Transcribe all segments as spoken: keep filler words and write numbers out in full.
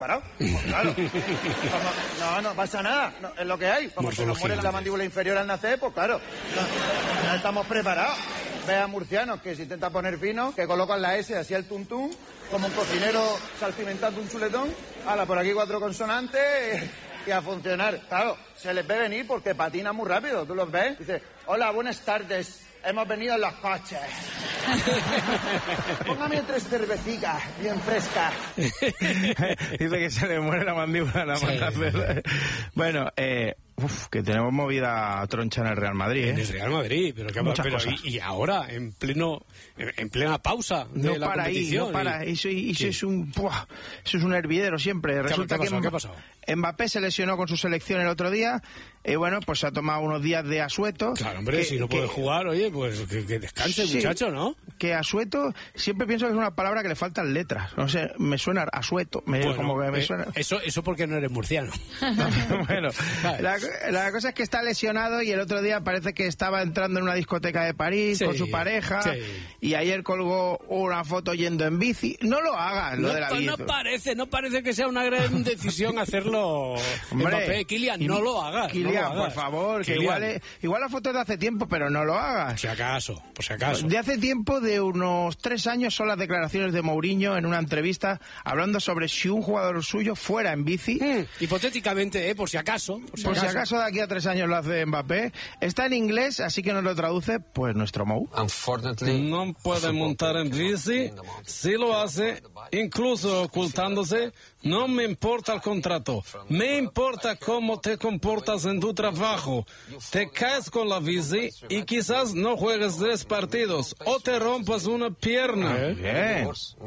parado. Pues claro. No, no pasa nada. No, es lo que hay. Como se nos muere la mandíbula inferior al nacer, pues claro. No, no estamos preparados. Ve a murcianos que se intenta poner fino, que colocan la S así al tuntún, como un cocinero salpimentando un chuletón. Ala, por aquí cuatro consonantes y a funcionar. Claro, se les ve venir porque patina muy rápido. ¿Tú los ves? Dice, hola, buenas tardes. Hemos venido en los coches. Póngame tres cervecitas bien frescas. Dice que se le muere la mandíbula nada más. Sí. Bueno, eh... Uf, que tenemos movida troncha en el Real Madrid, ¿eh? En el Real Madrid, pero, que, pero y, y ahora, en pleno en, en plena pausa de no la para competición. Ahí, no para, y, eso, eso es un buah, eso es un hervidero siempre. ¿Qué, Resulta ¿qué ha pasado? que ¿Qué ha pasado? Mbappé se lesionó con su selección el otro día, y bueno, pues se ha tomado unos días de asueto. Claro, hombre, que, si no puede que, jugar, oye, pues que, que descanse, sí, muchacho, ¿no? Que asueto, siempre pienso que es una palabra que le faltan letras. No sé, me suena asueto, me, bueno, como que me eh, suena. Eso, eso porque no eres murciano. Bueno, la, la cosa es que está lesionado y el otro día parece que estaba entrando en una discoteca de París, sí, con su pareja, sí, y ayer colgó una foto yendo en bici. No lo hagas, lo no, de la bici. No parece, no parece que sea una gran decisión hacerlo. Hombre, Mbappé, Kylian, no lo hagas. Kylian, no lo hagas. por favor, Kylian. Que igual, es, igual la foto es de hace tiempo, pero no lo hagas. Por si acaso, por si acaso. De hace tiempo, de unos tres años, son las declaraciones de Mourinho en una entrevista hablando sobre si un jugador suyo fuera en bici. Mm, hipotéticamente, eh, por si acaso. Por si, por acaso. si acaso de aquí a tres años lo hace Mbappé. Está en inglés, así que nos lo traduce pues nuestro Mou. No puede montar en bici, si lo hace, incluso ocultándose, no me importa el contrato, me importa cómo te comportas en tu trabajo. Te caes con la bici y quizás no juegues tres partidos o te rompas una pierna. Bien.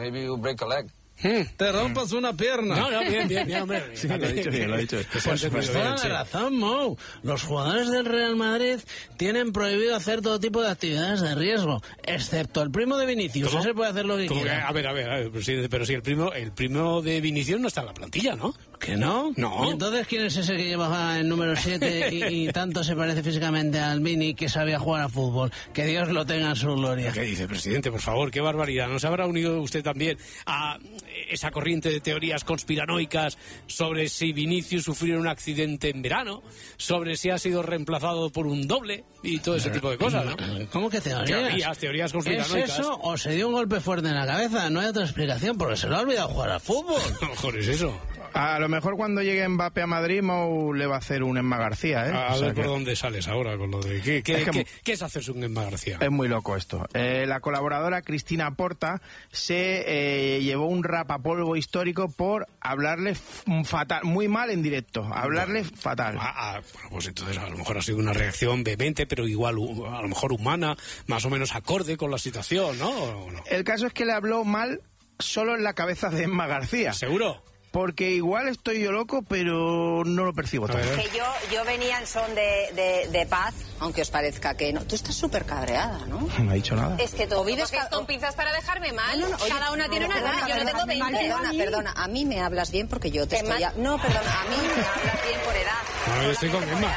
Te rompas una pierna. No, no, bien, bien, bien, hombre. Sí, lo he dicho bien, lo he dicho. Pues, pues toda la razón, Mou. Los jugadores del Real Madrid tienen prohibido hacer todo tipo de actividades de riesgo, excepto el primo de Vinicius. ¿Cómo? Ese puede hacer lo que ¿Cómo? quiera. A ver, a ver, a ver, pero si, pero si el primo, el primo de Vinicius no está en la plantilla, ¿no? ¿Que no? No. ¿Y entonces quién es ese que lleva el número siete y, y tanto se parece físicamente al Vini que sabía jugar a fútbol? Que Dios lo tenga en su gloria. ¿Qué dice, presidente? Por favor, qué barbaridad. ¿No se habrá unido usted también a esa corriente de teorías conspiranoicas sobre si Vinicius sufrió un accidente en verano, sobre si ha sido reemplazado por un doble y todo ese tipo de cosas, ¿no? ¿Cómo que teorías? Teorías, teorías conspiranoicas. ¿Es eso o se dio un golpe fuerte en la cabeza? No hay otra explicación, porque se le ha olvidado jugar al fútbol. A lo mejor es eso. A lo mejor cuando llegue Mbappé a Madrid, Mou le va a hacer un Emma García, ¿eh? A, a o ver sea por que... dónde sales ahora con lo de... ¿Qué, qué, es, que... ¿qué, ¿qué es hacerse un Emma García? Es muy loco esto. Eh, la colaboradora Cristina Porta se eh, llevó un rapapolvo histórico por hablarle fatal, muy mal en directo, hablarle no. fatal. Ah, ah, bueno, pues entonces a lo mejor ha sido una reacción vehemente, pero igual a lo mejor humana, más o menos acorde con la situación, ¿no? ¿O no? El caso es que le habló mal solo en la cabeza de Emma García. ¿Seguro? Porque igual estoy yo loco, pero no lo percibo todo. Que yo, yo venía en son de, de, de paz, aunque os parezca que no. Tú estás súper cabreada, ¿no? No ha dicho nada. Es que todo vives ca- con pinzas para dejarme mal. No, no, oye, cada una tiene no, una perdona, gana. Yo no tengo veinte. Perdona, perdona. A mí me hablas bien porque yo te ¿Qué estoy... A... No, perdona. A mí me hablas bien por edad. No, yo estoy con Emma.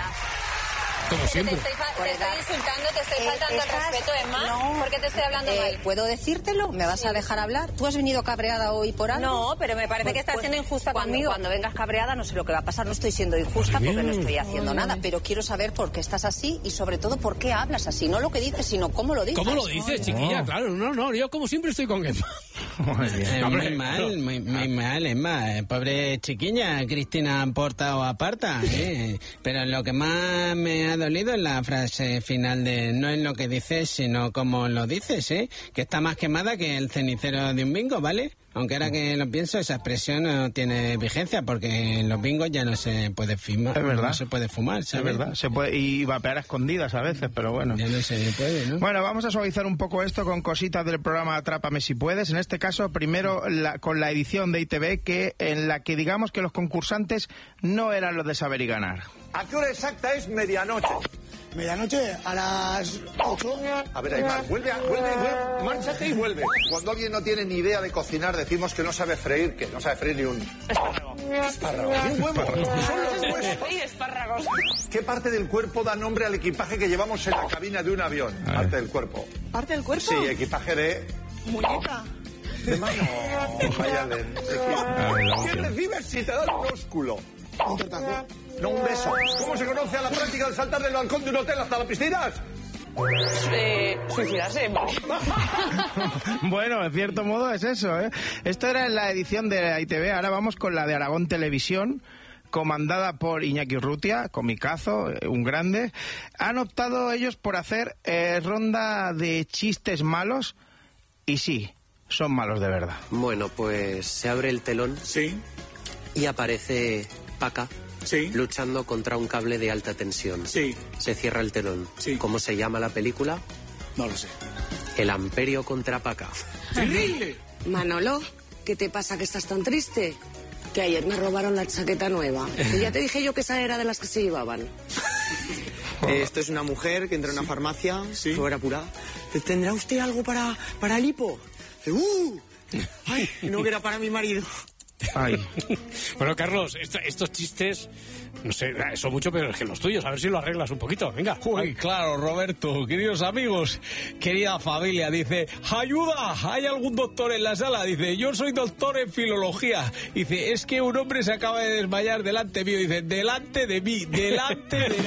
Como siempre. Te estoy, te estoy insultando, te estoy Eh, faltando estás... al respeto, Emma. No. ¿Por qué te estoy hablando Eh, mal? ¿Puedo decírtelo? ¿Me vas Sí. a dejar hablar? ¿Tú has venido cabreada hoy por algo? No, pero me parece Pues, que estás pues, siendo injusta cuando, conmigo. Cuando vengas cabreada no sé lo que va a pasar. No estoy siendo injusta porque no estoy haciendo nada. Pero quiero saber por qué estás así y sobre todo por qué hablas así. No lo que dices, sino cómo lo dices. ¿Cómo lo dices, chiquilla? Claro, no, no, yo como siempre estoy con Emma. Muy bien. Eh, Hombre, muy mal, no. muy, muy mal, Emma. Eh, Pobre chiquilla, Cristina Porta o aparta. Eh. Pero lo que más me ha dolido es la frase final de no es lo que dices, sino cómo lo dices, ¿eh? Que está más quemada que el cenicero de un bingo, ¿vale? Aunque ahora que lo pienso, esa expresión no tiene vigencia porque en los bingos ya no se puede fumar. Es verdad. No se puede fumar, ¿sabes? Es verdad. Se puede, y vapear a escondidas a veces, pero bueno. Ya no se puede, ¿no? Bueno, vamos a suavizar un poco esto con cositas del programa Atrápame si puedes. En este caso, primero la, con la edición de I T V, que en la que digamos que los concursantes no eran los de saber y ganar. ¿A qué hora exacta es medianoche? Medianoche a las ocho. A ver, Aymar, vuelve, a, vuelve, vuelve, márchate y vuelve. Cuando alguien no tiene ni idea de cocinar, decimos que no sabe freír, que no sabe freír ni un... Espárrago. Espárrago. Un huevo. Son los huesos. Sí, espárragos. ¿Qué parte del cuerpo da nombre al equipaje que llevamos en la cabina de un avión? Parte del cuerpo. ¿Parte del cuerpo? Sí, equipaje de... Muñeca. Mano, vaya lente. ¿Qué recibes si te dan un ósculo? Un tortazo. No, un beso. ¿Cómo se conoce a la práctica de saltar del balcón de un hotel hasta las piscinas? Eh, suicidarse. Bueno, en cierto modo es eso, ¿eh? Esto era en la edición de la I T V, ahora vamos con la de Aragón Televisión, comandada por Iñaki Urrutia, comicazo, un grande. Han optado ellos por hacer eh, ronda de chistes malos, y sí, son malos de verdad. Bueno, pues se abre el telón. Sí. Y aparece Paca. Sí. Luchando contra un cable de alta tensión. Sí. Se cierra el telón. Sí. ¿Cómo se llama la película? No lo sé. El Amperio contra Paca. ¡Terrible! Manolo, ¿qué te pasa que estás tan triste? Que ayer me robaron la chaqueta nueva. Que ya te dije yo que esa era de las que se llevaban. Eh, esto es una mujer que entra en una farmacia, Sí. fuera apurada. ¿Tendrá usted algo para, para el hipo? ¡Uh! ¡Ay! No, que era para mi marido. Ay. Bueno, Carlos, esta- estos chistes, no sé, son mucho peores que los tuyos. A ver si lo arreglas un poquito. Venga. Uy, claro, Roberto, queridos amigos, querida familia, dice, ayuda, ¿hay algún doctor en la sala? Dice, yo soy doctor en filología. Dice, es que un hombre se acaba de desmayar delante mío. Dice, delante de mí, delante de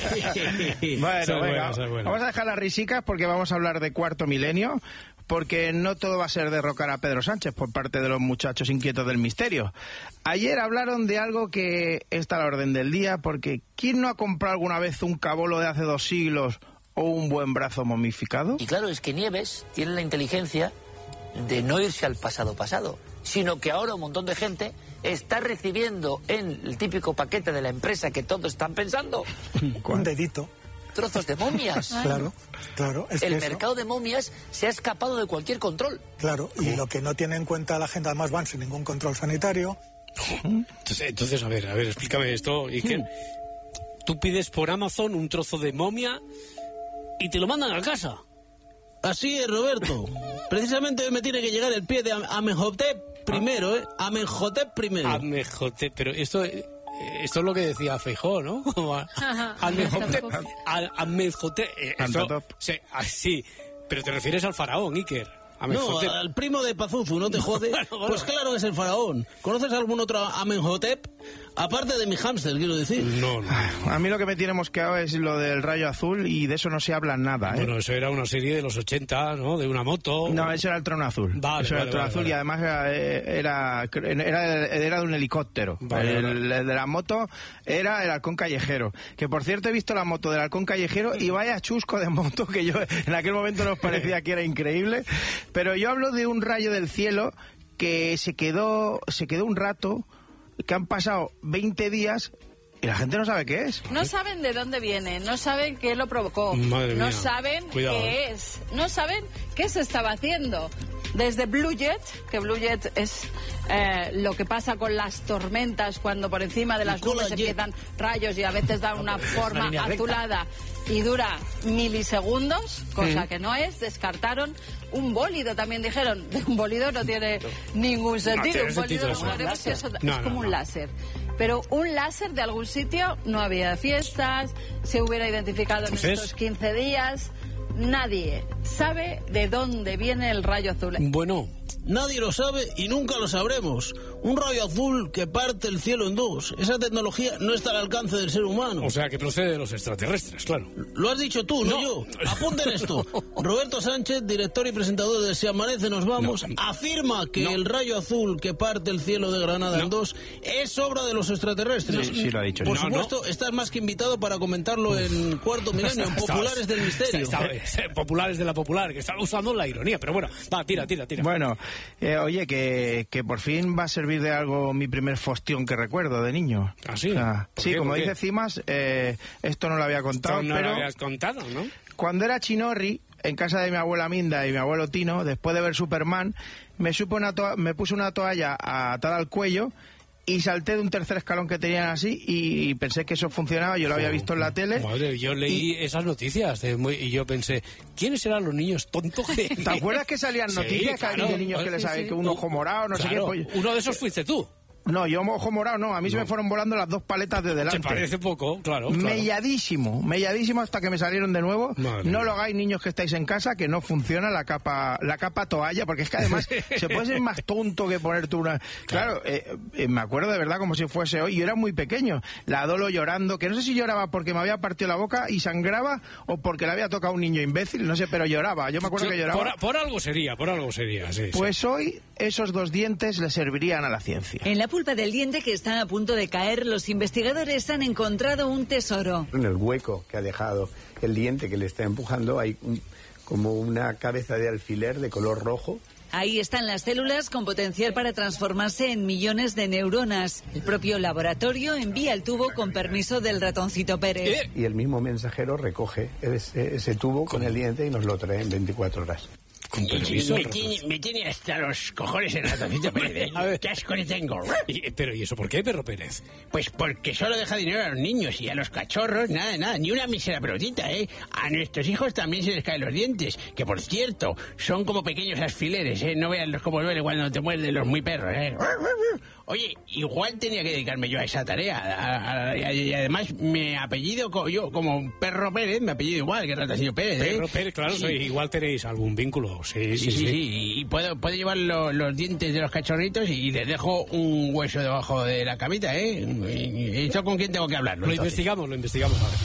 mí. Bueno, Esa es venga, buena, esa es buena. vamos a dejar las risicas porque vamos a hablar de Cuarto Milenio, porque no todo va a ser derrocar a Pedro Sánchez por parte de los muchachos inquietos del misterio. Ayer hablaron de algo que está a la orden del día, porque ¿quién no ha comprado alguna vez un cabolo de hace dos siglos o un buen brazo momificado? Y claro, es que Nieves tiene la inteligencia de no irse al pasado pasado, sino que ahora un montón de gente está recibiendo en el típico paquete de la empresa que todos están pensando Un dedito. trozos de momias. Claro, claro. Es El que eso- mercado de momias se ha escapado de cualquier control. Claro, y lo que no tiene en cuenta la gente, además van sin ningún control sanitario. Entonces, entonces, a ver, a ver, explícame esto, Iker. Tú pides por Amazon un trozo de momia y te lo mandan a casa. Así es, Roberto. Precisamente me tiene que llegar el pie de Am- Amenhotep primero, ¿eh? Amenhotep primero. Amenhotep, pero esto... eh, Esto es lo que decía Feijóo, ¿no? Como a- Amenhotep. Al- Amenhotep. eh, eso- Antotop. sí, ah, sí, pero te refieres al faraón, Iker. No, Amenhotep. al primo de Pazuzu, ¿no te jode? Bueno, bueno. Pues claro que es el faraón. ¿Conoces algún otro Amenhotep? Aparte de mi hámster, quiero decir. No, no. A mí lo que me tiene mosqueado es lo del rayo azul, y de eso no se habla nada, ¿eh? Bueno, eso era una serie de los ochenta, ¿no? De una moto. No, eso era el trono azul. Vale, eso era vale, el trono vale, azul, vale. y además era, era, era de un helicóptero. Vale, el, el de la moto era el halcón callejero. Que por cierto he visto la moto del halcón callejero y vaya chusco de moto, que yo en aquel momento nos parecía que era increíble. Pero yo hablo de un rayo del cielo que se quedó, se quedó un rato, que han pasado veinte días y la gente no sabe qué es. No saben de dónde viene, no saben qué lo provocó, Madre no mía. saben Cuidado, qué ¿eh? es, no saben qué se estaba haciendo. Desde Blue Jet, que Blue Jet es eh, lo que pasa con las tormentas cuando por encima de las Nicola nubes Jet. empiezan rayos y a veces dan una forma línea recta. azulada y dura milisegundos, cosa Mm. que no es, descartaron un bólido, también dijeron, un bólido no tiene ningún sentido, tiene un bólido sentido no eso. sabemos si eso- No, es no, como un no. láser. Pero un láser de algún sitio no había fiestas, se hubiera identificado en Entonces- estos quince días. Nadie sabe de dónde viene el rayo azul. Bueno, Nadie lo sabe y nunca lo sabremos. Un rayo azul que parte el cielo en dos. Esa tecnología no está al alcance del ser humano. o sea, que procede de los extraterrestres, claro. Lo has dicho tú, no, No. yo. Apunten esto. Roberto Sánchez, director y presentador de Si Amanece Nos Vamos, No. afirma que No. el rayo azul que parte el cielo de Granada No. en dos es obra de los extraterrestres. Sí, sí lo ha dicho. Por No, supuesto, estás más que invitado para comentarlo en Cuarto Milenio, en Está- Populares del Misterio. está- está- populares de la popular, que están usando la ironía, pero bueno, va, tira, tira, tira. Bueno, eh, oye, que, que por fin va a servir de algo mi primer fostión que recuerdo de niño. ¿Ah, sí? O sea, ¿Por sí, qué, como por qué? dice Cimas, eh, esto no lo había contado, Esto no pero lo habías contado, ¿no? cuando era chinorri, en casa de mi abuela Minda y mi abuelo Tino, después de ver Superman, me, supo una toa- me puse una toalla atada al cuello y salté de un tercer escalón que tenían así y pensé que eso funcionaba, yo lo había visto en la tele. Madre, yo leí esas noticias de muy- y yo pensé, ¿quiénes eran los niños tontos? que- ¿Te acuerdas que salían Sí, noticias claro. de niños que les Sí, había sí. que un ojo morado, no sé qué? Claro, Pues, uno de esos fuiste tú. No, yo ojo morado no, a mí no. Se me fueron volando las dos paletas de delante. ¿Te parece poco? Claro, claro. Melladísimo, melladísimo hasta que me salieron de nuevo. Madre no mía. Lo hagáis, niños que estáis en casa, que no funciona la capa la capa toalla, porque es que además se puede ser más tonto que ponerte una... Claro, claro eh, eh, me acuerdo de verdad como si fuese hoy, yo era muy pequeño, la Dolo llorando, que no sé si lloraba porque me había partido la boca y sangraba o porque le había tocado un niño imbécil, no sé, pero lloraba, yo me acuerdo yo, que lloraba. Por, por algo sería, por algo sería, sí. Pues sí. Hoy esos dos dientes le servirían a la ciencia. En la pulpa del diente que está a punto de caer, los investigadores han encontrado un tesoro. En el hueco que ha dejado el diente que le está empujando hay un, como una cabeza de alfiler de color rojo. Ahí están las células con potencial para transformarse en millones de neuronas. El propio laboratorio envía el tubo con permiso del ratoncito Pérez. Y el mismo mensajero recoge ese, ese tubo con el diente y nos lo trae en veinticuatro horas. Con permiso, me, tiene, me tiene hasta los cojones el ratoncito Pérez. ¿Eh? ¿Qué asco le tengo? ¿Y, pero ¿y eso por qué, Perro Pérez? Pues porque solo deja dinero a los niños y a los cachorros, nada, nada, ni una mísera pelotita, ¿eh? A nuestros hijos también se les caen los dientes, que por cierto, son como pequeños alfileres, ¿eh? No vean los como duele cuando te muerden los muy perros, ¿eh? Oye, igual tenía que dedicarme yo a esa tarea. A, a, a, y además, mi apellido, yo como Perro Pérez, mi apellido igual que Ratoncito Pérez, ¿eh? Perro Pérez, claro, sí. soy, igual tenéis algún vínculo. Sí, sí, sí. sí, sí. Y puedo, puedo llevar lo, los dientes de los cachorritos y les dejo un hueso debajo de la camita, ¿eh? ¿Y esto con quién tengo que hablar? Lo entonces? investigamos, lo investigamos ahora.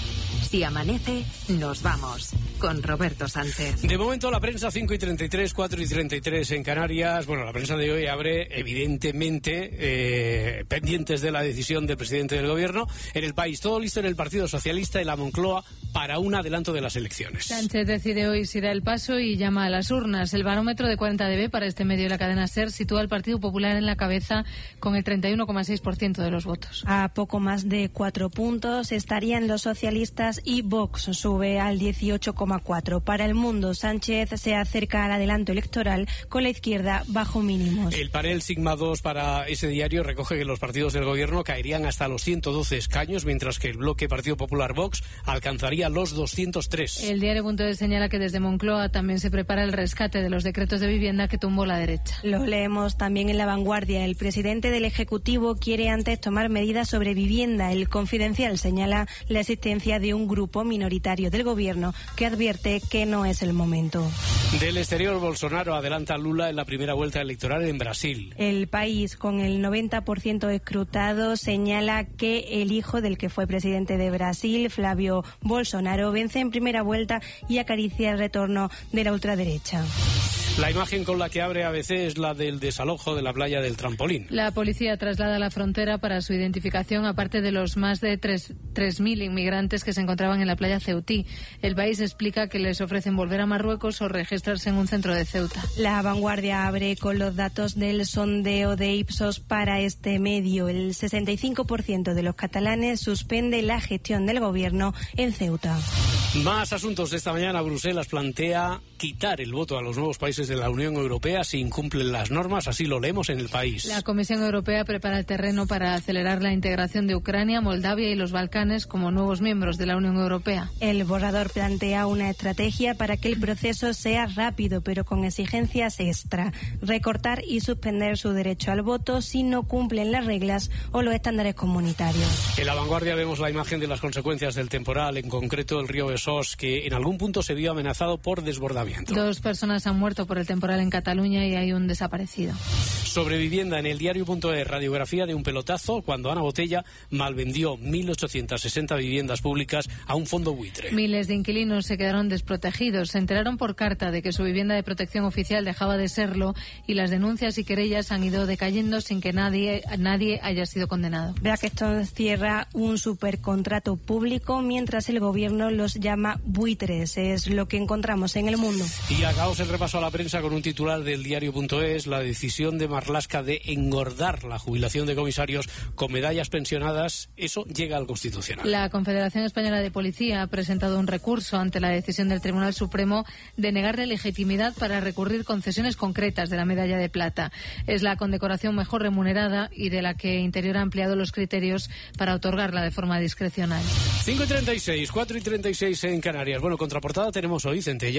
Si amanece, nos vamos. Con Roberto Sánchez. De momento la prensa, cinco y treinta y tres, cuatro y treinta y tres en Canarias. Bueno, la prensa de hoy abre, evidentemente, eh, pendientes de la decisión del presidente del gobierno. En el país, todo listo en el Partido Socialista y la Moncloa para un adelanto de las elecciones. Sánchez decide hoy si da el paso y llama a las urnas. El barómetro de cuarenta D B para este medio de la cadena SER sitúa al Partido Popular en la cabeza con el treinta y uno coma seis por ciento de los votos. A poco más de cuatro puntos estarían los socialistas y Vox sube al dieciocho coma cuatro. Para El Mundo, Sánchez se acerca al adelanto electoral con la izquierda bajo mínimos. El panel Sigma dos para ese diario recoge que los partidos del gobierno caerían hasta los ciento doce escaños, mientras que el bloque Partido Popular Vox alcanzaría los doscientos tres. El diario Punto de señala que desde Moncloa también se prepara el rescate de los decretos de vivienda que tumbó la derecha. Lo leemos también en La Vanguardia. El presidente del Ejecutivo quiere antes tomar medidas sobre vivienda. El Confidencial señala la existencia de un grupo minoritario del gobierno que advierte que no es el momento. Del exterior, Bolsonaro adelanta a Lula en la primera vuelta electoral en Brasil. El País, con el noventa por ciento escrutado, señala que el hijo del que fue presidente de Brasil, Flavio Bolsonaro, vence en primera vuelta y acaricia el retorno de la ultraderecha. La imagen con la que abre A B C es la del desalojo de la playa del Trampolín. La policía traslada a la frontera para su identificación, aparte de los más de tres mil inmigrantes que se encontraban en la playa Ceutí. El País explica que les ofrecen volver a Marruecos o registrarse en un centro de Ceuta. La Vanguardia abre con los datos del sondeo de Ipsos para este medio. El sesenta y cinco por ciento de los catalanes suspende la gestión del gobierno en Ceuta. Más asuntos de esta mañana. Bruselas plantea quitar el voto a los nuevos países de la Unión Europea si incumplen las normas, así lo leemos en El País. La Comisión Europea prepara el terreno para acelerar la integración de Ucrania, Moldavia y los Balcanes como nuevos miembros de la Unión Europea. El borrador plantea una estrategia para que el proceso sea rápido, pero con exigencias extra. Recortar y suspender su derecho al voto si no cumplen las reglas o los estándares comunitarios. En La Vanguardia vemos la imagen de las consecuencias del temporal, en concreto el río Besós, que en algún punto se vio amenazado por desbordamiento. Dos personas han muerto por el temporal en Cataluña y hay un desaparecido. Sobre vivienda, en el diario.es, radiografía de un pelotazo cuando Ana Botella malvendió mil ochocientas sesenta viviendas públicas a un fondo buitre. Miles de inquilinos se quedaron desprotegidos. Se enteraron por carta de que su vivienda de protección oficial dejaba de serlo y las denuncias y querellas han ido decayendo sin que nadie, nadie haya sido condenado. Blackstone cierra un supercontrato público mientras el gobierno los llama buitres. Es lo que encontramos en El Mundo. Y acabamos el repaso a la prensa con un titular del diario.es, la decisión de Marlaska de engordar la jubilación de comisarios con medallas pensionadas, eso llega al Constitucional. La Confederación Española de Policía ha presentado un recurso ante la decisión del Tribunal Supremo de negarle legitimidad para recurrir concesiones concretas de la medalla de plata. Es la condecoración mejor remunerada y de la que Interior ha ampliado los criterios para otorgarla de forma discrecional. cinco y treinta y seis, cuatro y treinta y seis en Canarias. Bueno, contraportada tenemos hoy, Centella. Tenemos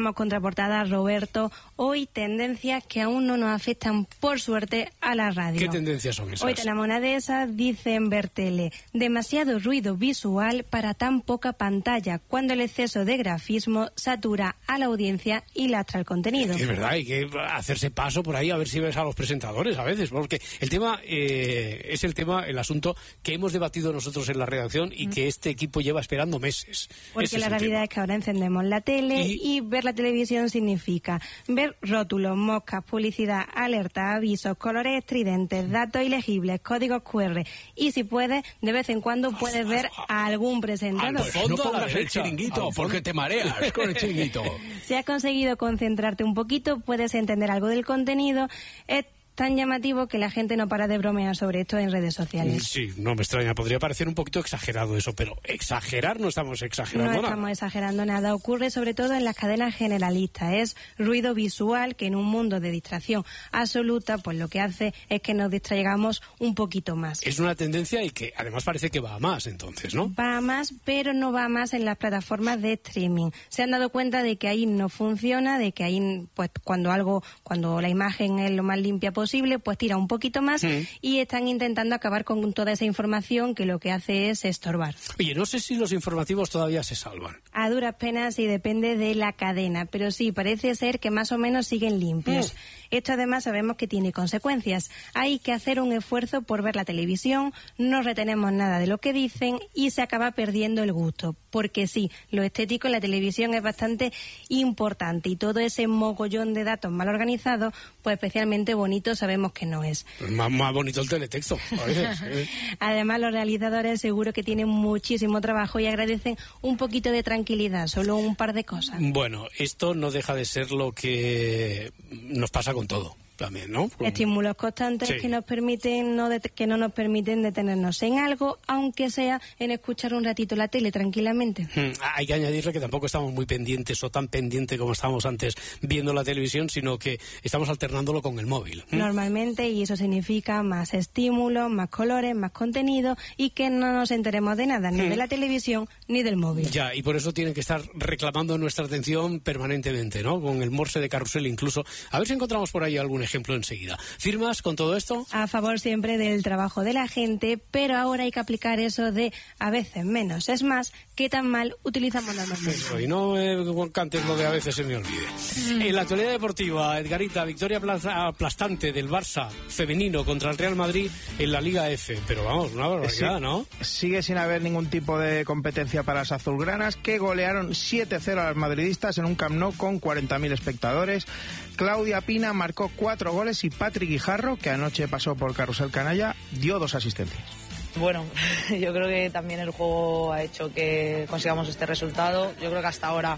Tenemos contraportada, Roberto, hoy tendencias que aún no nos afectan, por suerte, a la radio. ¿Qué tendencias son esas? Hoy tenemos una de esas, dice en Bertele, demasiado ruido visual para tan poca pantalla, cuando el exceso de grafismo satura a la audiencia y lastra el contenido. Es verdad, hay que hacerse paso por ahí a ver si ves a los presentadores a veces, porque el tema eh, es el tema, el asunto que hemos debatido nosotros en la redacción y mm. que este equipo lleva esperando meses. Porque Ese la realidad tema. es que ahora encendemos la tele y... y ver la televisión significa ver rótulos, moscas, publicidad, alertas, avisos, colores estridentes, datos ilegibles, códigos cu erre y si puedes, de vez en cuando puedes ver a algún presentador. Al fondo, no pongas el chiringuito porque te mareas con el chiringuito. Si has conseguido concentrarte un poquito, puedes entender algo del contenido. Es tan llamativo que la gente no para de bromear sobre esto en redes sociales. Sí, no me extraña. Podría parecer un poquito exagerado eso, pero exagerar no estamos exagerando nada. No estamos nada. exagerando nada. Ocurre sobre todo en las cadenas generalistas. Es ruido visual que en un mundo de distracción absoluta, pues lo que hace es que nos distraigamos un poquito más. Es una tendencia y que además parece que va a más entonces, ¿no? Va a más, pero no va a más en las plataformas de streaming. Se han dado cuenta de que ahí no funciona, de que ahí, pues cuando algo, cuando la imagen es lo más limpia posible, pues tira un poquito más mm. y están intentando acabar con toda esa información que lo que hace es estorbar. Oye, no sé si los informativos todavía se salvan. A duras penas y depende de la cadena, pero sí, parece ser que más o menos siguen limpios. Mm. Esto además sabemos que tiene consecuencias. Hay que hacer un esfuerzo por ver la televisión, no retenemos nada de lo que dicen y se acaba perdiendo el gusto. Porque sí, lo estético en la televisión es bastante importante y todo ese mogollón de datos mal organizados, pues especialmente bonito sabemos que no es. Más, más bonito el teletexto. A veces, ¿eh? Además, los realizadores seguro que tienen muchísimo trabajo y agradecen un poquito de tranquilidad, solo un par de cosas. Bueno, esto no deja de ser lo que nos pasa con todo. También, ¿no? Con... Estímulos constantes sí. que nos permiten no det- que no nos permiten detenernos en algo, aunque sea en escuchar un ratito la tele tranquilamente. Hmm. Hay que añadirle que tampoco estamos muy pendientes o tan pendientes como estábamos antes viendo la televisión, sino que estamos alternándolo con el móvil. ¿Mm? Normalmente, y eso significa más estímulos, más colores, más contenido y que no nos enteremos de nada, ni hmm. de la televisión ni del móvil. Ya, y por eso tienen que estar reclamando nuestra atención permanentemente, ¿no? Con el morse de carrusel incluso. A ver si encontramos por ahí algún ejemplo. ejemplo enseguida. ¿Firmas con todo esto? A favor siempre del trabajo de la gente, pero ahora hay que aplicar eso de a veces menos es más, ¿qué tan mal utilizamos la norma? Eso, y no me cantes lo de a veces se me olvide. Mm. En la actualidad deportiva, Edgarita, victoria aplastante del Barça femenino contra el Real Madrid en la Liga F, pero vamos, una barbaridad, sí, ¿no? Sigue sin haber ningún tipo de competencia para las azulgranas, que golearon siete cero a los madridistas en un Camp Nou con cuarenta mil espectadores. Claudia Pina marcó cuatro goles y Patrick Guijarro, que anoche pasó por Carrusel Canalla, dio dos asistencias. Bueno, yo creo que también el juego ha hecho que consigamos este resultado. Yo creo que hasta ahora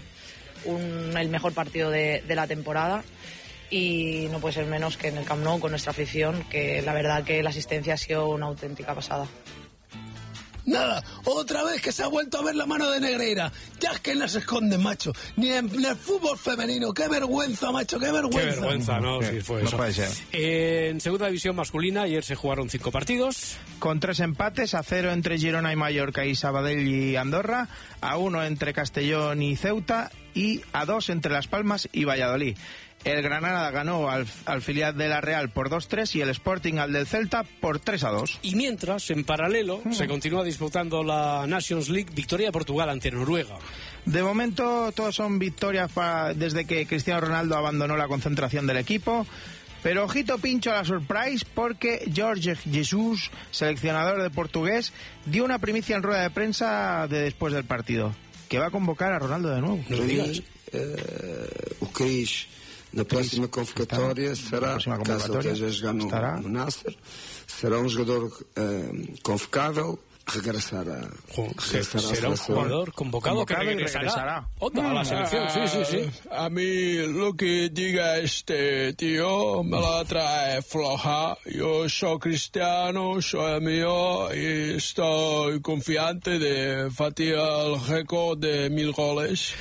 un, el mejor partido de, de la temporada y no puede ser menos que en el Camp Nou con nuestra afición, que la verdad que la asistencia ha sido una auténtica pasada. Nada, otra vez que se ha vuelto a ver la mano de Negreira. Ya es que no se esconde, macho. Ni en, en el fútbol femenino. ¡Qué vergüenza, macho! ¡Qué vergüenza! ¡Qué vergüenza! No, sí, fue no eso. Puede ser. Eh, en segunda división masculina, ayer se jugaron cinco partidos. Con tres empates, a cero entre Girona y Mallorca y Sabadell y Andorra, a uno entre Castellón y Ceuta y a dos entre Las Palmas y Valladolid. El Granada ganó al, al filial de la Real por dos tres y el Sporting al del Celta por tres a dos. Y mientras, en paralelo, mm. se continúa disputando la Nations League, victoria de Portugal ante Noruega. De momento, todos son victorias para, desde que Cristiano Ronaldo abandonó la concentración del equipo. Pero ojito pincho a la surprise, porque Jorge Jesus, seleccionador de portugués, dio una primicia en rueda de prensa de después del partido, que va a convocar a Ronaldo de nuevo. Para mim, uh, o Cris, na próxima convocatória, será, caso ele esteja a jogar no, no Nasser, será um jogador uh, convocável, regressará. regressará será un jugador convocado, convocado que regresará, regresará. Otra, a la selección, sí, sí, sí. A mí lo que diga este tío me la trae floja. Yo soy cristiano, soy mío y estoy confiante de batir el récord de mil goles.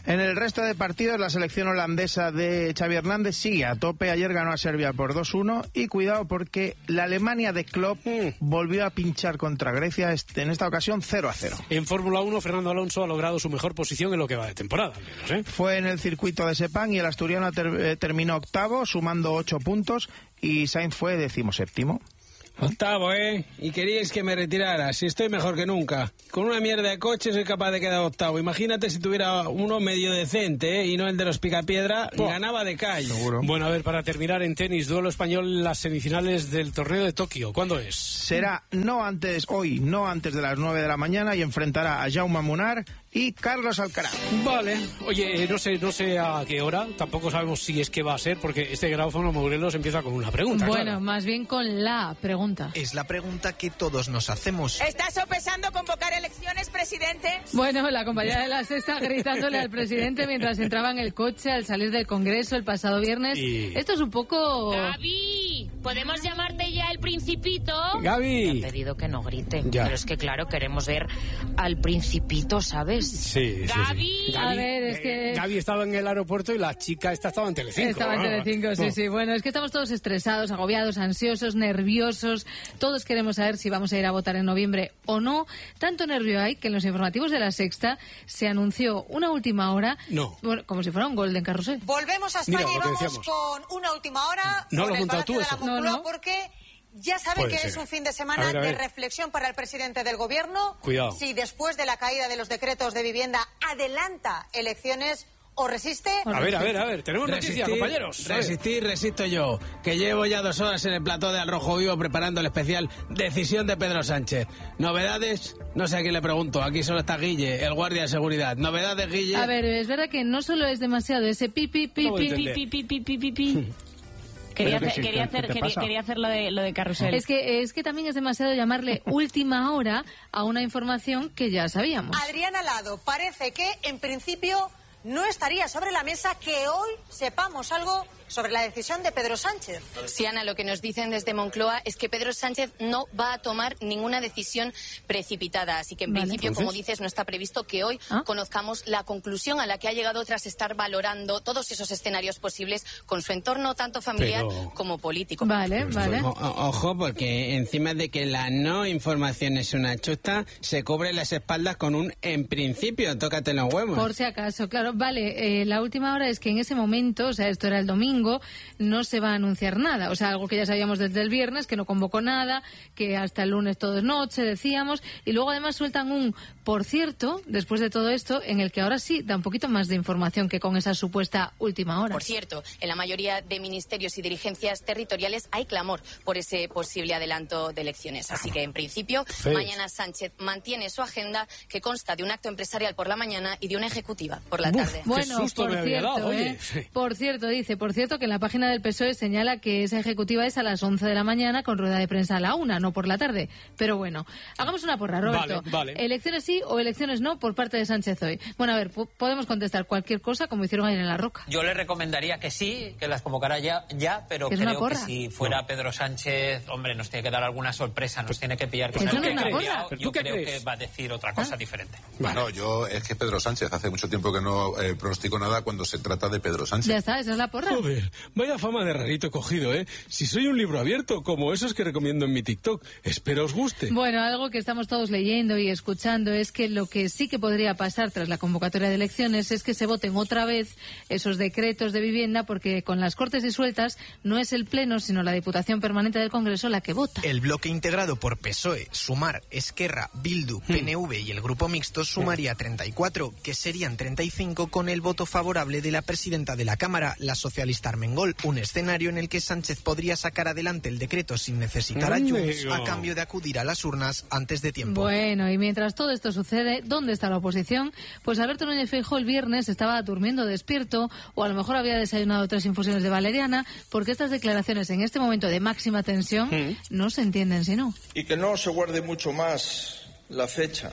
En el resto de partidos, la selección holandesa de Xavi Hernández sigue a tope. Ayer ganó a Serbia por dos uno y cuidado porque la Alemania de Klopp volvió a pinchar contra Grecia, en esta ocasión cero a cero. En Fórmula uno, Fernando Alonso ha logrado su mejor posición en lo que va de temporada. Al menos, ¿eh? Fue en el circuito de Sepang y el asturiano ter eh, terminó octavo, sumando ocho puntos, y Sainz fue decimoséptimo. Octavo, ¿eh? Y queríais que me retirara. Si estoy mejor que nunca. Con una mierda de coche soy capaz de quedar octavo. Imagínate si tuviera uno medio decente, ¿eh? Y no el de los picapiedra, y ganaba de calle. Seguro. Bueno, a ver, para terminar en tenis, duelo español, las semifinales del torneo de Tokio. ¿Cuándo es? Será no antes, hoy, no antes de las nueve de la mañana, y enfrentará a Jaume Munar y Carlos Alcaraz. Vale. Oye, no sé, no sé a qué hora, tampoco sabemos si es que va a ser, porque este gráfono Morelos empieza con una pregunta. Bueno, claro. Más bien con la pregunta. Es la pregunta que todos nos hacemos. ¿Estás sopesando convocar elecciones, presidente? Bueno, la compañera de La Sexta gritándole al presidente mientras entraba en el coche al salir del Congreso el pasado viernes. Y... Esto es un poco... Gaby, ¿podemos llamarte ya el Principito? Gaby. Me han pedido que no griten, ya. Pero es que claro, queremos ver al Principito, ¿sabes? Sí, sí, Gaby. sí. A ver, es que... Eh, Gaby estaba en el aeropuerto y la chica esta estaba en Telecinco. Estaba en Telecinco, sí, sí. Bueno, es que estamos todos estresados, agobiados, ansiosos, nerviosos. Todos queremos saber si vamos a ir a votar en noviembre o no. Tanto nervio hay que en los informativos de La Sexta se anunció una última hora, no. bueno, como si fuera un Golden Carrusel. Volvemos a España. Mira, y vamos decíamos. con una última hora. No con lo has el montado Palacio tú de eso. la Moncloa, No, no. porque ya saben Puede que ser. es un fin de semana A ver, a ver. de reflexión para el presidente del gobierno. Cuidado. Si después de la caída de los decretos de vivienda adelanta elecciones o resiste. A ver, a ver, a ver, tenemos noticias, compañeros. Resistir, resisto yo, que llevo ya dos horas en el plató de Al Rojo Vivo preparando el especial Decisión de Pedro Sánchez. ¿Novedades? No sé a quién le pregunto, aquí solo está Guille, el guardia de seguridad. ¿Novedades, Guille? A ver, es verdad que no solo es demasiado ese pi, pi, pi, No pi, entendé. pi, pi, pi, pi, pi, pi. Quería Pero hacer, que sí, quería, ¿qué hacer, te quería, pasa? quería hacer lo de, lo de carrusel. Es que, es que también es demasiado llamarle última hora a una información que ya sabíamos. Adrián Alado, parece que en principio no estaría sobre la mesa que hoy sepamos algo sobre la decisión de Pedro Sánchez. Sí, Ana, lo que nos dicen desde Moncloa es que Pedro Sánchez no va a tomar ninguna decisión precipitada. Así que, en Vale. principio, Entonces... como dices, no está previsto que hoy ¿Ah? conozcamos la conclusión a la que ha llegado tras estar valorando todos esos escenarios posibles con su entorno, tanto familiar Pero... como político. Vale, vale. O- o- ojo, porque encima de que la no información es una chusta, se cubre las espaldas con un en principio, tócate los huevos. Por si acaso, claro. Vale, eh, la última hora es que en ese momento, o sea, esto era el domingo, no se va a anunciar nada. O sea, algo que ya sabíamos desde el viernes, que no convocó nada, que hasta el lunes todo es noche, decíamos. Y luego además sueltan un por cierto, después de todo esto, en el que ahora sí da un poquito más de información que con esa supuesta última hora. Por cierto, en la mayoría de ministerios y dirigencias territoriales hay clamor por ese posible adelanto de elecciones. Así que, en principio, Sí. mañana Sánchez mantiene su agenda, que consta de un acto empresarial por la mañana y de una ejecutiva por la Uf, tarde. qué Bueno, susto por me había cierto, dado, oye. ¿eh? Sí. Por cierto, dice, por cierto, que en la página del P S O E señala que esa ejecutiva es a las once de la mañana con rueda de prensa a la una, no por la tarde. Pero bueno, hagamos una porra, Roberto. Vale, vale. ¿Elecciones sí o elecciones no por parte de Sánchez hoy? Bueno, a ver, po- podemos contestar cualquier cosa como hicieron ayer en La Roca. Yo le recomendaría que sí, que las convocara ya, ya pero ¿Es una creo que porra? si fuera Pedro Sánchez, hombre, nos tiene que dar alguna sorpresa, nos tiene que pillar con ¿Eso el no es pie una cambiado. porra? Yo ¿Tú qué creo crees? que va a decir otra cosa diferente. Bueno, yo es que Pedro Sánchez, hace mucho tiempo que no eh, pronostico nada cuando se trata de Pedro Sánchez. Ya está, esa es la porra. Joder, vaya fama de rarito cogido, ¿eh? Si soy un libro abierto, como esos que recomiendo en mi TikTok. Espero os guste. Bueno, algo que estamos todos leyendo y escuchando es que lo que sí que podría pasar tras la convocatoria de elecciones es que se voten otra vez esos decretos de vivienda, porque con las Cortes disueltas no es el Pleno, sino la Diputación Permanente del Congreso la que vota. El bloque integrado por P S O E, Sumar, Esquerra, Bildu, P N V y el Grupo Mixto sumaría treinta y cuatro, que serían treinta y cinco con el voto favorable de la presidenta de la Cámara, la socialista Armengol, un escenario en el que Sánchez podría sacar adelante el decreto sin necesitar a Junts a cambio de acudir a las urnas antes de tiempo. Bueno, y mientras todo esto sucede, ¿dónde está la oposición? Pues Alberto Núñez Feijóo el viernes estaba durmiendo despierto, o a lo mejor había desayunado tres infusiones de valeriana, porque estas declaraciones en este momento de máxima tensión no se entienden si no. Y que no se guarde mucho más la fecha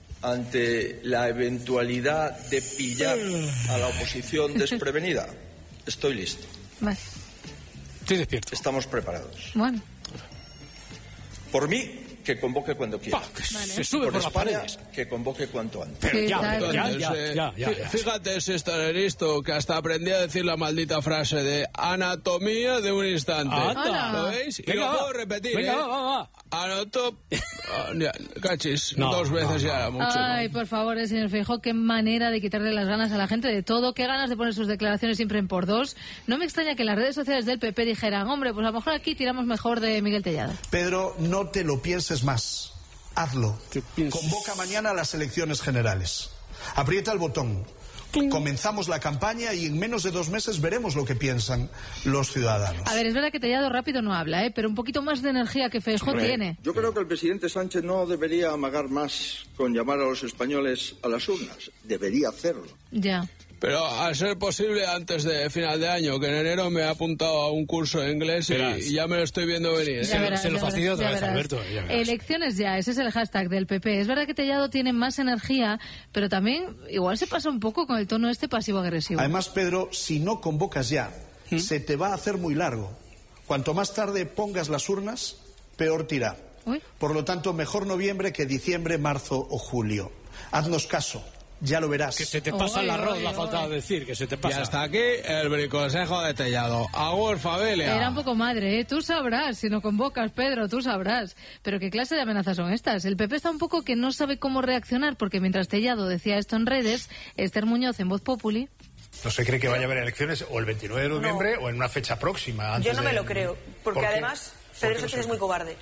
ante la eventualidad de pillar a la oposición desprevenida. Estoy listo. Vale. Estoy despierto. Estamos preparados. Bueno. Por mí, que convoque cuando quiera. Pa, que vale. Se sube por, por España, las paredes. Que convoque cuanto antes. Pero sí, ya, entonces, ya, ya, ya, ya, ya, ya. Fíjate si está listo, que hasta aprendí a decir la maldita frase de anatomía de un instante. Anda. ¿Lo veis? Venga, y lo va. puedo repetir, Venga, ¿eh? va, va, va. Anoto... Cachis, No, dos veces no, ya era no. mucho. Ay, por favor, eh, señor Feijóo, qué manera de quitarle las ganas a la gente de todo, qué ganas de poner sus declaraciones siempre en por dos. No me extraña que en las redes sociales del P P dijeran, hombre, pues a lo mejor aquí tiramos mejor de Miguel Tellado. Pedro, no te lo pienses más. Hazlo. Convoca mañana a las elecciones generales. Aprieta el botón. Comenzamos la campaña y en menos de dos meses veremos lo que piensan los ciudadanos. A ver, es verdad que Tellado rápido no habla, ¿eh? Pero un poquito más de energía que Feijóo Hombre, tiene. Yo creo que el presidente Sánchez no debería amagar más con llamar a los españoles a las urnas. Debería hacerlo. Ya. Pero a ser posible antes de final de año, que en enero me he apuntado a un curso de inglés y, y ya me lo estoy viendo venir. Ya verás, se lo ya fastidió verás, otra ya vez, verás. Alberto. Ya verás. Elecciones ya, ese es el hashtag del P P. Es verdad que Tellado tiene más energía, pero también igual se pasa un poco con el tono este pasivo-agresivo. Además, Pedro, si no convocas ya, ¿Mm? se te va a hacer muy largo. Cuanto más tarde pongas las urnas, peor tirá. Uy. Por lo tanto, mejor noviembre que diciembre, marzo o julio. Haznos caso. Ya lo verás. Que se te pasa el arroz, la falta de decir, que se te pasa. Y hasta aquí el briconsejo de Tellado. Agur, familia. Era un poco madre, ¿eh? Tú sabrás, si no convocas, Pedro, tú sabrás. Pero ¿qué clase de amenazas son estas? El P P está un poco que no sabe cómo reaccionar, porque mientras Tellado decía esto en redes, Esther Muñoz en Voz Populi... ¿No se cree que vaya a haber elecciones o el veintinueve de noviembre no. o en una fecha próxima? Antes Yo no me de... lo creo, porque ¿Por además Pedro Sánchez es muy cobarde.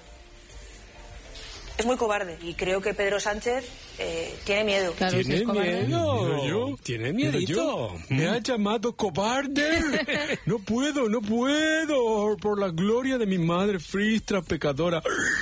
Es muy cobarde y creo que Pedro Sánchez eh, tiene miedo. Claro, ¿Tiene si es cobarde. miedo? Yo, tiene miedito. ¿Me ha llamado cobarde? No puedo, no puedo. Por la gloria de mi madre fristra pecadora.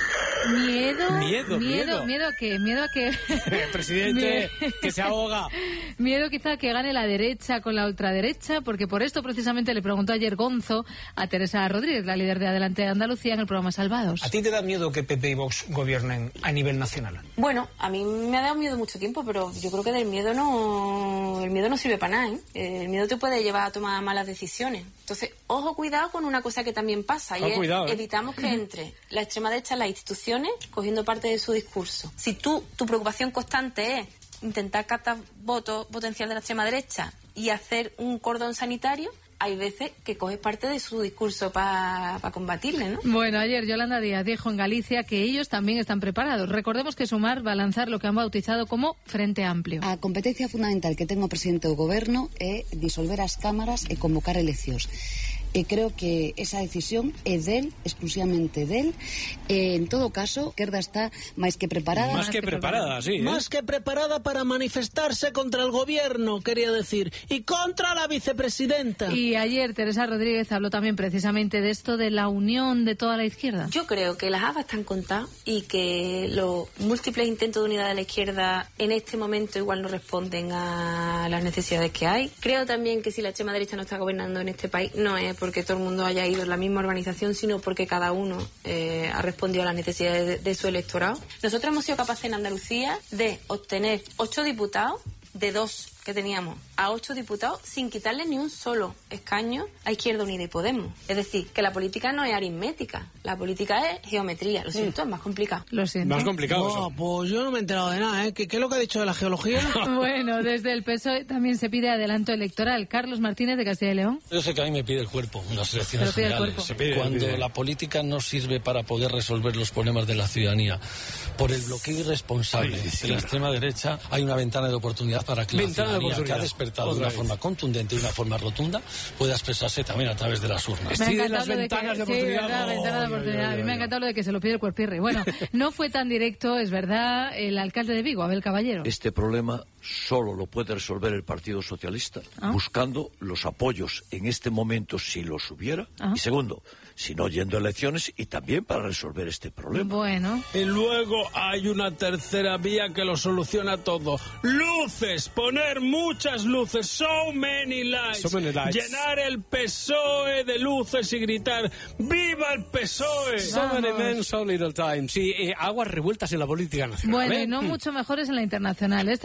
Miedo, miedo, miedo, miedo a que, miedo a que... El presidente que se ahoga. Miedo quizá a que gane la derecha con la ultraderecha, porque por esto precisamente le preguntó ayer Gonzo a Teresa Rodríguez, la líder de Adelante de Andalucía, en el programa Salvados. ¿A ti te da miedo que P P y Vox gobiernen a nivel nacional? Bueno, a mí me ha dado miedo mucho tiempo, pero yo creo que del miedo no, el miedo no sirve para nada, ¿eh? El miedo te puede llevar a tomar malas decisiones. Entonces, ojo, cuidado con una cosa que también pasa, y oh, es cuidado, ¿eh? evitamos que entre la extrema derecha en las instituciones cogiendo parte de su discurso. Si tú, tu preocupación constante es intentar captar votos potencial de la extrema derecha y hacer un cordón sanitario, hay veces que coges parte de su discurso para pa combatirle, ¿no? Bueno, ayer Yolanda Díaz dijo en Galicia que ellos también están preparados. Recordemos que Sumar va a lanzar lo que han bautizado como Frente Amplio. A competencia fundamental que ten o presidente do goberno é disolver as cámaras e convocar eleccións. E creo que esa decisión é del, exclusivamente del. E, en todo caso, Esquerda está máis que preparada. Más que preparada, sí. ¿eh? Más que preparada para manifestarse contra el gobierno, quería decir, y contra la vicepresidenta. Y ayer Teresa Rodríguez habló también precisamente de esto de la unión de toda la izquierda. Yo creo que las habas están contadas y que los múltiples intentos de unidad de la izquierda en este momento igual no responden a las necesidades que hay. Creo también que si la extrema derecha no está gobernando en este país, no es porque todo el mundo haya ido en la misma organización, sino porque cada uno eh, ha respondido a las necesidades de, de su electorado. Nosotros hemos sido capaces en Andalucía de obtener ocho diputados de dos que teníamos a ocho diputados sin quitarle ni un solo escaño a Izquierda Unida y Podemos. Es decir, que la política no es aritmética, la política es geometría. Lo siento, mm. es más complicado. Lo siento. Más complicado. No, pues yo no me he enterado de nada, ¿eh? ¿Qué, qué es lo que ha dicho de la geología? Bueno, desde el P S O E también se pide adelanto electoral. Carlos Martínez, de Castilla y León. Yo sé que a mí me pide el cuerpo en las elecciones generales. Se pide, cuando pide. La política no sirve para poder resolver los problemas de la ciudadanía. Por el bloqueo irresponsable Ay, sí. de la extrema derecha, hay una ventana de oportunidad para que ventana la ciudadanía que ha despertado de una forma contundente y de una forma rotunda pueda expresarse también a través de las urnas. Me ha encantado las ventanas de, que, de oportunidad. Sí, verdad, oh, ventana de oportunidad. A mí me ha encantado lo de que se lo pide el cuerpirri. Bueno, no fue tan directo, es verdad, el alcalde de Vigo, Abel Caballero. Este problema solo lo puede resolver el Partido Socialista ¿Ah? buscando los apoyos en este momento si los hubiera. ¿Ah? Y segundo, si no yendo a elecciones y también para resolver este problema. Bueno. Y luego hay una tercera vía que lo soluciona todo. Luces, poner muchas luces, so many lights. So many lights. Llenar el P S O E de luces y gritar ¡viva el P S O E! So many men, so little time. Sí, eh, aguas revueltas en la política nacional. Bueno, ¿eh? y no mm. mucho mejores en la internacional. Este fin de semana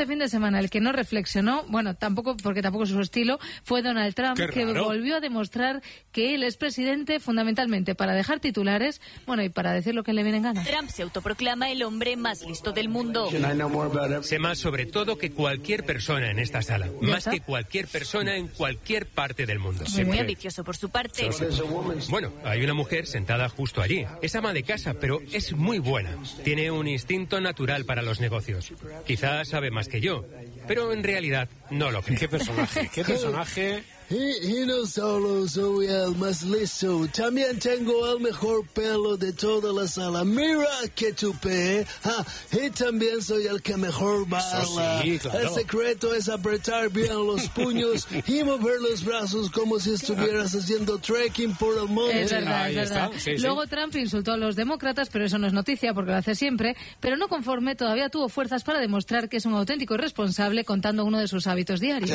semana el que no reflexionó, bueno, tampoco, porque tampoco es su estilo, fue Donald Trump, que volvió a demostrar que él es presidente fundamentalmente para dejar titulares, bueno, y para decir lo que le viene en gana. Trump se autoproclama el hombre más listo del mundo. Sé más sobre todo que cualquier persona en esta sala, más que cualquier persona en cualquier parte del mundo. Muy, muy ambicioso por su parte. Bueno, hay una mujer sentada justo allí. Es ama de casa, pero es muy buena. Tiene un instinto natural para los negocios. Quizás sabe más que yo, pero en realidad no lo creo. ¿Qué personaje? ¿Qué personaje? Y, y no solo soy el más listo, también tengo el mejor pelo de toda la sala. Mira que tupé. Ah, y también soy el que mejor baila. Sí, claro. El secreto es apretar bien los puños y mover los brazos como si estuvieras haciendo trekking por el monte. Es verdad, es verdad. Sí, Luego sí. Trump insultó a los demócratas, pero eso no es noticia porque lo hace siempre. Pero no conforme, todavía tuvo fuerzas para demostrar que es un auténtico irresponsable contando uno de sus hábitos diarios.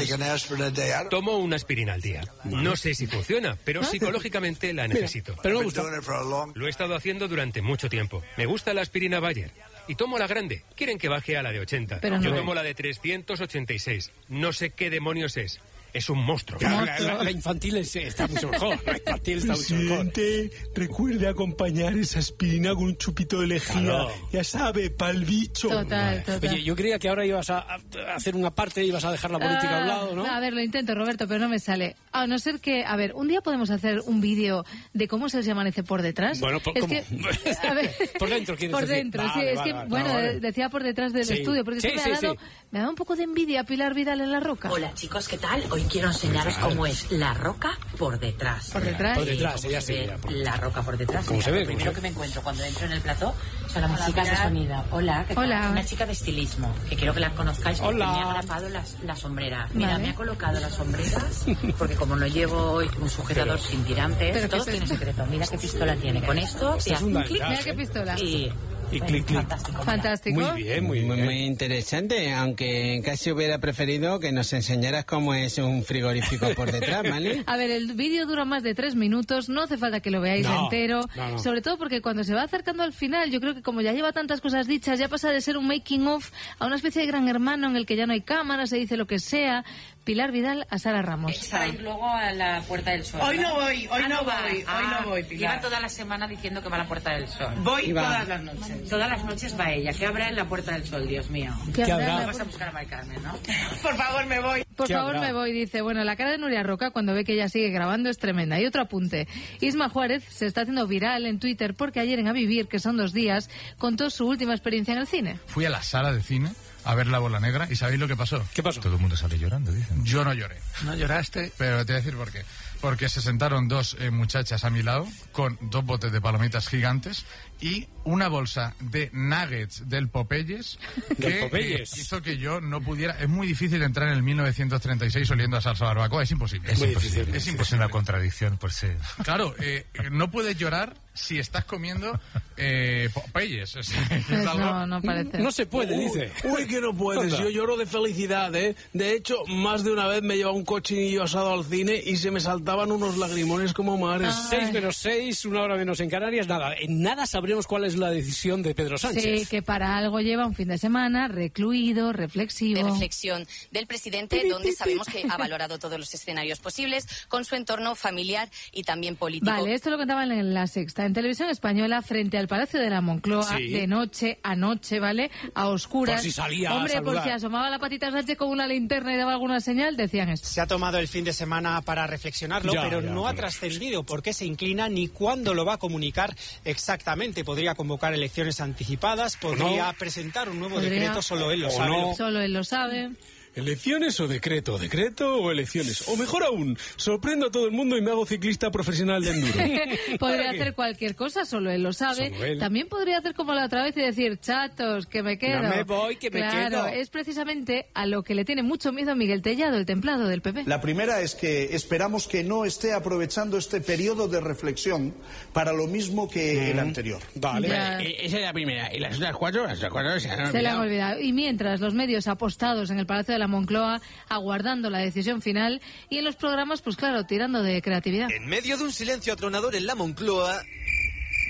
Tomo una aspirina al día. No sé si funciona, pero psicológicamente la necesito. Pero me gusta. Lo he estado haciendo durante mucho tiempo. Me gusta la aspirina Bayer. Y tomo la grande. Quieren que baje a la de ochenta. Pero Yo no. tomo la de trescientos ochenta y seis. No sé qué demonios es. Es un monstruo. La, la, la, la infantil es, está mucho mejor. La infantil está mucho mejor. Recuerde acompañar esa aspirina con un chupito de lejía. Claro. Ya sabe, pa'l bicho. Total, total. Oye, yo creía que ahora ibas a, a hacer una parte y ibas a dejar la política uh, a un lado, ¿no? A ver, lo intento, Roberto, pero no me sale. A no ser que, a ver, un día podemos hacer un vídeo de cómo se les amanece por detrás. Bueno, por, es ¿cómo? Que, a ver, por dentro, ¿quieres por decir? dentro, vale, sí. vale, es que, vale, bueno, vale. decía por detrás del sí. estudio, porque sí, es que sí, me, ha dado, sí. me ha dado un poco de envidia Pilar Vidal en La Roca. Hola, chicos, ¿qué tal? Hoy quiero enseñaros cómo es La Roca por detrás. Por detrás. Por detrás, ella se sí. ve La Roca por detrás. ¿Cómo Mira, se ve? Lo primero que me encuentro cuando entro en el plató son las músicas de sonido. Hola, ¿qué tal? Hola. Una chica de estilismo, que quiero que la conozcáis porque Hola. me ha grapado las, las sombreras. Mira, Vale. me ha colocado las sombreras porque como no llevo hoy un sujetador Pero, sin tirantes, pero todo ¿qué tiene es secreto. Mira qué pistola tiene. Con esto Esto te es hace un un clic danzas, Mira qué pistola. y... Y clic, clic. Fantástico. mira. Fantástico. Muy bien, muy bien. Muy interesante, aunque casi hubiera preferido que nos enseñaras cómo es un frigorífico por detrás, ¿vale? A ver, el vídeo dura más de tres minutos, no hace falta que lo veáis No, entero, no, no. sobre todo porque cuando se va acercando al final, yo creo que como ya lleva tantas cosas dichas, ya pasa de ser un making of a una especie de Gran Hermano en el que ya no hay cámara, se dice lo que sea. Pilar Vidal a Sara Ramos. Para ir luego a la Puerta del Sol. Hoy ¿verdad? no voy, hoy Ah, no va. voy, hoy Ah, no voy, Pilar. Lleva toda la semana diciendo que va a la Puerta del Sol. Voy Y va. todas las noches. Todas las noches va ella. ¿Qué habrá en la Puerta del Sol, Dios mío? ¿Qué ¿Qué habrá? habrá? Vas a buscar a Mari Carmen, ¿no? Por favor, me voy. Por ¿Qué favor, habrá? me voy, dice. Bueno, la cara de Nuria Roca cuando ve que ella sigue grabando es tremenda. Y otro apunte. Isma Juárez se está haciendo viral en Twitter porque ayer en A Vivir, que son dos días, contó su última experiencia en el cine. Fui a la sala de cine a ver La Bola Negra y ¿sabéis lo que pasó? ¿Qué pasó? Todo el mundo sale llorando, dicen. Yo no lloré. ¿No lloraste? Pero te voy a decir por qué. Porque se sentaron dos eh, muchachas a mi lado con dos botes de palomitas gigantes y una bolsa de nuggets del Popeyes que ¿Del Popeyes? eh, hizo que yo no pudiera... Es muy difícil entrar en el mil novecientos treinta y seis oliendo a salsa barbacoa, es imposible. Es Muy imposible. difícil. Es Es imposible. una contradicción por sí. Claro, eh, no puedes llorar si estás comiendo eh, Popeyes. O sea, es Pues algo- no, no parece. No se puede, dice. Uy, que no puedes. Anda. Yo lloro de felicidad, ¿eh? De hecho, más de una vez me llevaba un cochinillo asado al cine y se me saltaban unos lagrimones como mares. Seis menos seis, una hora menos en Canarias. Nada, en nada sabremos cuál es la decisión de Pedro Sánchez. Sí, que para algo lleva un fin de semana recluido, reflexivo. De reflexión del presidente, donde sabemos que ha valorado todos los escenarios posibles con su entorno familiar y también político. Vale, esto lo contaban en La Sexta, en Televisión Española, frente al Palacio de la Moncloa, Sí. de noche a noche, ¿vale? A oscuras. Por si salía a Hombre, por saludar. si asomaba la patita Sánchez con una linterna y daba alguna señal, decían esto. Se ha tomado el fin de semana para reflexionarlo, Ya, pero ya, no ha pero- trascendido por qué se inclina ni cuándo lo va a comunicar exactamente. Podría convocar elecciones anticipadas, podría no. presentar un nuevo Podría. decreto, solo él lo O sabe. no. Solo él lo sabe. ¿Elecciones o decreto? ¿Decreto o elecciones? O mejor aún, sorprendo a todo el mundo y me hago ciclista profesional de enduro. Podría ¿Para qué? hacer cualquier cosa, solo él lo sabe. Solo él. También podría hacer como la otra vez y decir, chatos, que me quedo. No me voy, que me claro, quedo. es precisamente a lo que le tiene mucho miedo a Miguel Tellado, el templado del P P. La primera es que esperamos que no esté aprovechando este periodo de reflexión para lo mismo que el anterior. Vale. Ya. Eh, Esa es la primera. ¿Y las otras cuatro? Las otras cuatro se han Se le han olvidado. olvidado. Y mientras los medios apostados en el Palacio de la Moncloa, aguardando la decisión final, y en los programas, pues claro, tirando de creatividad. En medio de un silencio atronador en la Moncloa,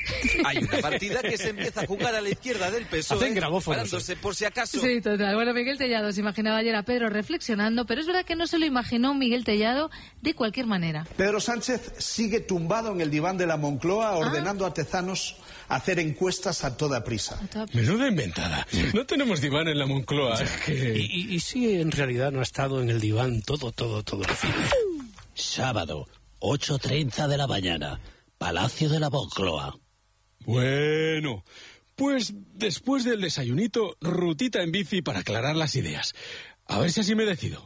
Hay una partida que se empieza a jugar a la izquierda del P S O E, parándose por si acaso. Sí, total. Bueno, Miguel Tellado se imaginaba ayer a Pedro reflexionando, pero es verdad que no se lo imaginó Miguel Tellado de cualquier manera. Pedro Sánchez sigue tumbado en el diván de la Moncloa ordenando ah. a Tezanos hacer encuestas a toda prisa. A toda prisa. Menuda inventada. No tenemos diván en la Moncloa. Sí. Que... Y, y, y sí, en realidad no ha estado en el diván todo, todo, todo el fin. Sábado, ocho treinta de la mañana, Palacio de la Moncloa. Bueno, pues después del desayunito, rutita en bici para aclarar las ideas. A ver si así me decido.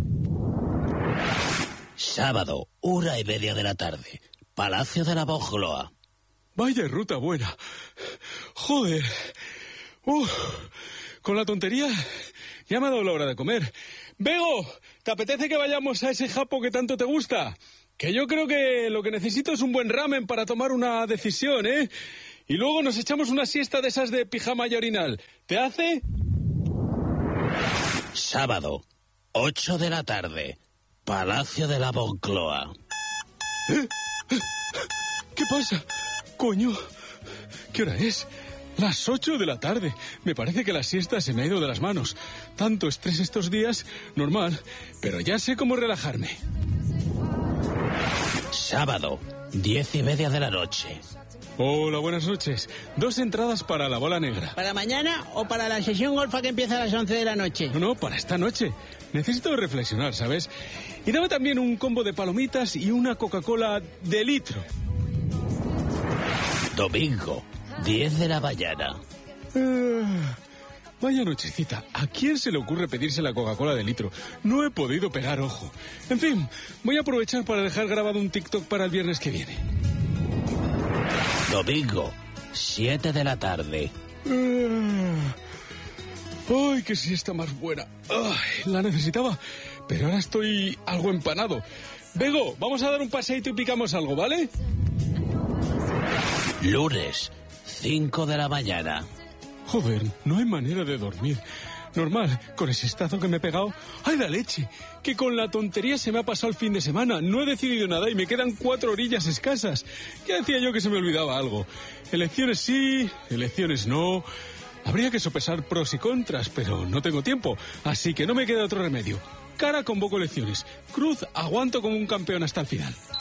Sábado, una y media de la tarde, Palacio de la Moncloa. Vaya ruta buena. Joder. Uf, con la tontería ya me ha dado la hora de comer. Bego, ¿te apetece que vayamos a ese japo que tanto te gusta? Que yo creo que lo que necesito es un buen ramen para tomar una decisión, ¿eh? Y luego nos echamos una siesta de esas de pijama y orinal. ¿Te hace? Sábado, ocho de la tarde, Palacio de la Moncloa. ¿Eh? ¿Qué pasa? Coño, ¿qué hora es? Las ocho de la tarde. Me parece que la siesta se me ha ido de las manos. Tanto estrés estos días, normal, pero ya sé cómo relajarme. Sábado, diez y media de la noche. Hola, buenas noches. Dos entradas para la bola negra. ¿Para mañana o para la sesión golfa que empieza a las once de la noche? No, no, para esta noche. Necesito reflexionar, ¿sabes? Y dame también un combo de palomitas y una Coca-Cola de litro. Domingo, diez de la mañana. Uh, vaya nochecita. ¿A quién se le ocurre pedirse la Coca-Cola de litro? No he podido pegar ojo. En fin, voy a aprovechar para dejar grabado un TikTok para el viernes que viene. Domingo, siete de la tarde. Uh, ¡Ay, qué siesta más buena! Ay, la necesitaba, pero ahora estoy algo empanado. Bego, vamos a dar un paseíto y picamos algo, ¿vale? Lunes, cinco de la mañana. Joder, no hay manera de dormir. Normal, con ese estazo que me he pegado. ¡Ay, la leche! Que con la tontería se me ha pasado el fin de semana. No he decidido nada y me quedan cuatro orillas escasas. Ya decía yo que se me olvidaba algo. Elecciones sí, elecciones no. Habría que sopesar pros y contras, pero no tengo tiempo. Así que no me queda otro remedio. Cara, convoco elecciones. Cruz, aguanto como un campeón hasta el final.